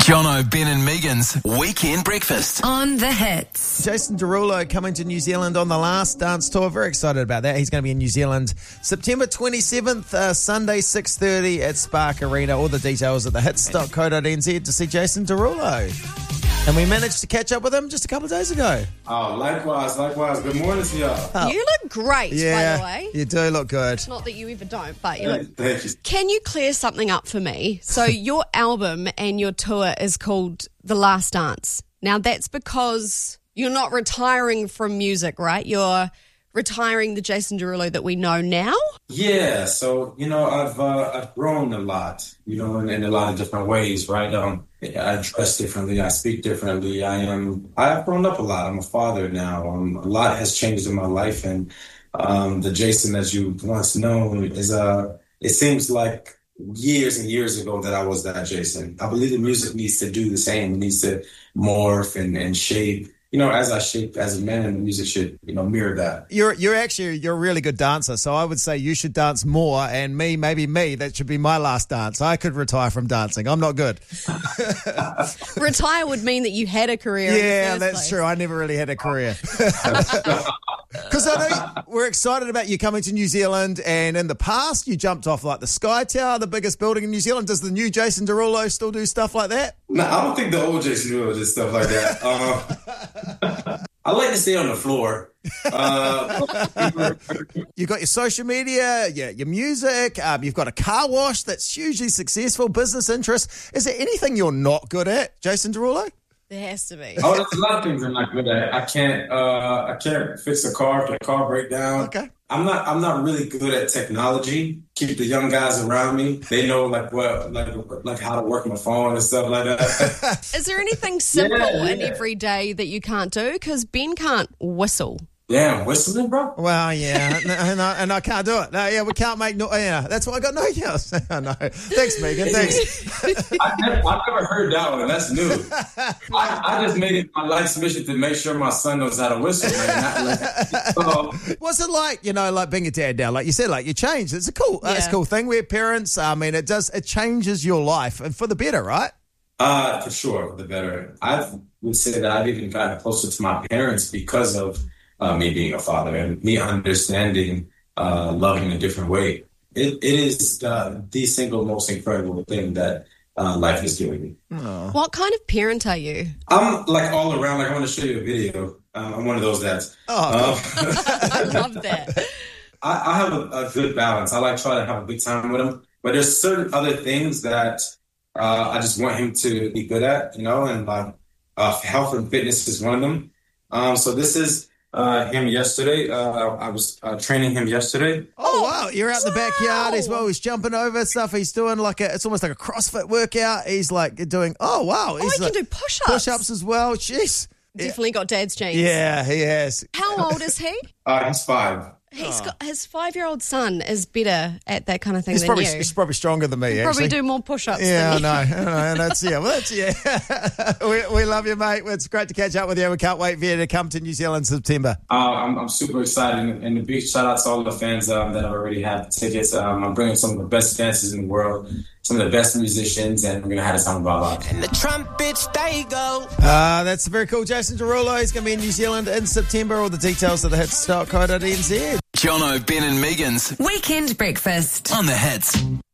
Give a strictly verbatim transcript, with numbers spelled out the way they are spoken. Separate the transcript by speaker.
Speaker 1: Jono, Ben and Megan's Weekend Breakfast
Speaker 2: on The Hits.
Speaker 3: Jason Derulo coming to New Zealand on the Last Dance Tour. Very excited about that. He's going to be in New Zealand September twenty-seventh, uh, Sunday, six thirty at Spark Arena. All the details at the hits dot co dot n z to see Jason Derulo. And we managed to catch up with him just a couple of days ago.
Speaker 4: Oh, likewise, likewise. Good morning to y'all.
Speaker 3: Oh.
Speaker 5: You look great,
Speaker 3: yeah,
Speaker 5: by the way.
Speaker 3: You do look good.
Speaker 5: Not that you ever don't, but you
Speaker 4: Thank
Speaker 5: look...
Speaker 4: you. Thank you.
Speaker 5: Can you clear something up for me? So your album and your tour is called The Last Dance. Now, that's because you're not retiring from music, right? You're retiring the Jason Derulo that we know now?
Speaker 4: Yeah, so, you know, I've uh, I've grown a lot, you know, in, in a lot of different ways, right? Um, I dress differently, I speak differently, I am, I've grown up a lot, I'm a father now, um, a lot has changed in my life, and um, the Jason that you once known is, uh, it seems like years and years ago that I was that Jason. I believe the music needs to do the same, it needs to morph and, and shape. You know, as I shape as a man, the music should, you know, mirror that.
Speaker 3: You're you're actually you're a really good dancer, so I would say you should dance more, and me, maybe me, that should be my last dance. I could retire from dancing. I'm not good.
Speaker 5: Retire would mean that you had a career.
Speaker 3: Yeah,
Speaker 5: in the first
Speaker 3: that's
Speaker 5: place.
Speaker 3: true. I never really had a career. Because I know we're excited about you coming to New Zealand, and in the past you jumped off like the Sky Tower, the biggest building in New Zealand. Does the new Jason Derulo still do stuff like that?
Speaker 4: No, I don't think the old Jason Derulo did stuff like that. Uh, I like to stay on the floor. Uh,
Speaker 3: You've got your social media, your, your music, um, you've got a car wash that's hugely successful, business interests. Is there anything you're not good at, Jason Derulo?
Speaker 5: There has to be.
Speaker 4: oh, there's a lot of things I'm not good at. I can't. Uh, I can't fix a car if the car break down.
Speaker 3: Okay.
Speaker 4: I'm not. I'm not really good at technology. Keep the young guys around me. They know like what, like, like how to work my phone and stuff like that.
Speaker 5: Is there anything simple
Speaker 4: Yeah,
Speaker 5: in
Speaker 4: yeah.
Speaker 5: every day that you can't do? Because Ben can't whistle.
Speaker 4: Damn, whistling, bro.
Speaker 3: Well, yeah, no, and, I, and I can't do it. No, yeah, we can't make no. Yeah, that's why I got no yes. no, thanks, Megan. Thanks.
Speaker 4: I never, I never heard that one. That's new. I, I just made it my life's mission to make sure my son knows how to whistle, man. Not like, so,
Speaker 3: What's it like, you know, like being a dad now? Like you said, like you changed. It's a cool, uh, it's a
Speaker 5: Yeah.
Speaker 3: cool thing. We're parents. I mean, it does, it changes your life and for the better, right?
Speaker 4: uh, for sure, for the better. I would say that I've even gotten closer to my parents because of uh, me being a father and me understanding uh, love in a different way. It, it is uh, the single most incredible thing that uh, life has given me.
Speaker 5: What kind of parent are you?
Speaker 4: I'm like all around. Like I want to show you a video. Uh, I'm one of those dads.
Speaker 3: Oh,
Speaker 4: Um,
Speaker 5: I love that.
Speaker 4: I, I have a, a good balance. I like try to have a good time with him, but there's certain other things that uh, I just want him to be good at, you know, and like uh, health and fitness is one of them. Um, so this is uh, him yesterday. Uh, I was uh, training him yesterday.
Speaker 3: Oh, wow. You're out in the backyard as
Speaker 5: wow.
Speaker 3: well. He's jumping over stuff. He's doing like a, it's almost like a CrossFit workout. He's like doing, oh, wow.
Speaker 5: Oh,
Speaker 3: He's
Speaker 5: he can
Speaker 3: like,
Speaker 5: do push-ups.
Speaker 3: push-ups as well. Jeez.
Speaker 5: Definitely got dad's genes.
Speaker 3: Yeah, he has.
Speaker 5: How old is he?
Speaker 4: Uh, he's five.
Speaker 5: He's got his five-year-old son is better at that kind of thing
Speaker 3: He's
Speaker 5: than
Speaker 3: probably,
Speaker 5: you.
Speaker 3: he's probably stronger than me,
Speaker 5: Probably
Speaker 3: actually.
Speaker 5: do more push-ups
Speaker 3: Yeah, I
Speaker 5: than
Speaker 3: know.
Speaker 5: you.
Speaker 3: I know. And that's, yeah, well, that's, yeah. we, we love you, mate. It's great to catch up with you. We can't wait for you to come to New Zealand in September.
Speaker 4: Uh, I'm, I'm super excited, and a big shout out to all the fans um, that already have tickets. Um, I'm bringing some of the best dancers in the world, some of the best musicians, and we're gonna have a time of our lives.
Speaker 1: and the trumpets they go.
Speaker 3: Uh, that's very cool. Jason Derulo. He's going to be in New Zealand in September. All the details at the hits dot co dot n z.
Speaker 1: Jono, Ben and Megan's
Speaker 2: Weekend Breakfast.
Speaker 1: on The Hits.